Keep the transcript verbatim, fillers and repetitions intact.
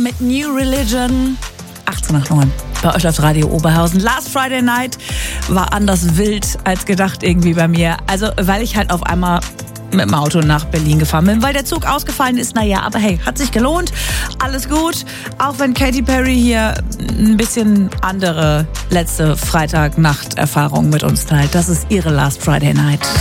Mit New Religion. achtzehn nach neun. Bei euch läuft Radio Oberhausen. Last Friday Night war anders wild als gedacht irgendwie bei mir. Also, weil ich halt auf einmal mit dem Auto nach Berlin gefahren bin, weil der Zug ausgefallen ist. Naja, aber hey, hat sich gelohnt. Alles gut. Auch wenn Katy Perry hier ein bisschen andere letzte Freitagnacht-Erfahrung mit uns teilt. Das ist ihre Last Friday Night.